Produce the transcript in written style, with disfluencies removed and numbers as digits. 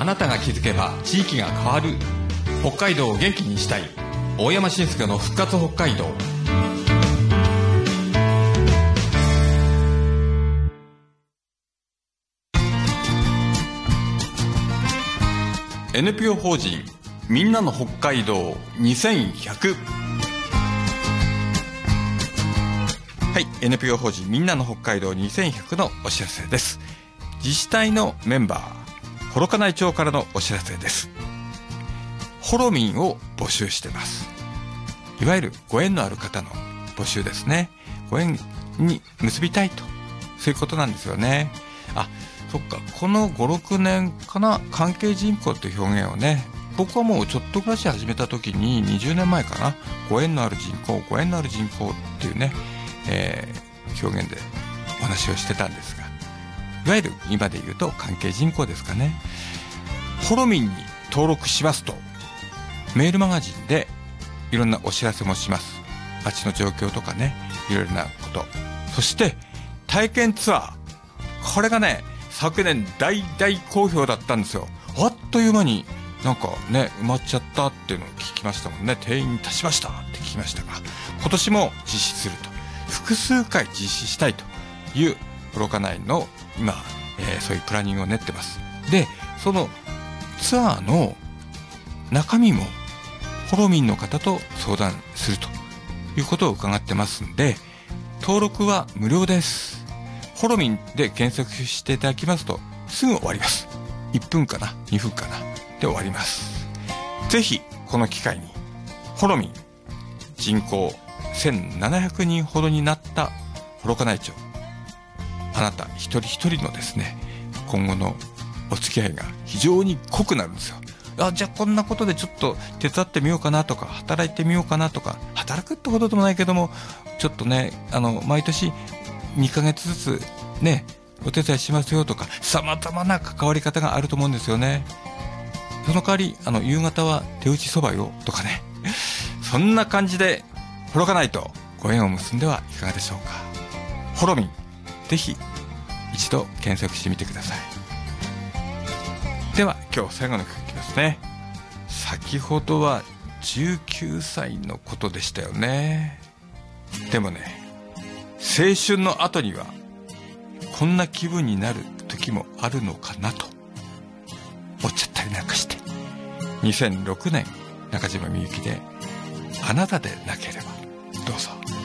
あなたが気づけば地域が変わる。北海道を元気にしたい。大山伸介の復活北海道。NPO 法人みんなの北海道2100。はい、NPO 法人みんなの北海道2100のお知らせです。自治体のメンバー、幌加内町からのお知らせです。ホロミンを募集してます。いわゆるご縁のある方の募集ですね。ご縁に結びたいと、そういうことなんですよね。あ、そっか、この5、6年かな、関係人口という表現をね、僕はもうちょっと暮らし始めた時に20年前かな、ご縁のある人口、ご縁のある人口っていうね、表現でお話をしてたんですが、いわゆる今で言うと関係人口ですかね。ホロミンに登録しますと、メールマガジンでいろんなお知らせもします。街の状況とかね、いろいろなこと。そして体験ツアー、これがね、昨年大好評だったんですよ。あっという間になんかね、埋まっちゃったっていうのを聞きましたもんね。定員に達しましたって聞きましたが、今年も実施すると、複数回実施したいという幌加内の今、そういうプランニングを練ってます。で、そのツアーの中身もホロミンの方と相談するということを伺ってますんで、登録は無料です。ホロミンで検索していただきますとすぐ終わります。1分かな2分かなで終わります。ぜひこの機会にホロミン、人口1700人ほどになった幌加内町、あなた一人一人のですね、今後のお付き合いが非常に濃くなるんですよ。あ、じゃあこんなことでちょっと手伝ってみようかなとか、働いてみようかなとか、働くってことでもないけども、ちょっとね、毎年2ヶ月ずつね、お手伝いしますよとか、様々な関わり方があると思うんですよね。その代わり夕方は手打ちそばよとかね、そんな感じで幌加内とご縁を結んではいかがでしょうか。ホロミン、ぜひ一度検索してみてください。では今日最後の曲いきますね。先ほどは19歳のことでしたよね。でもね、青春の後にはこんな気分になる時もあるのかなと思っちゃったりなんかして、2006年中島みゆきであなたでなければ、どうぞ。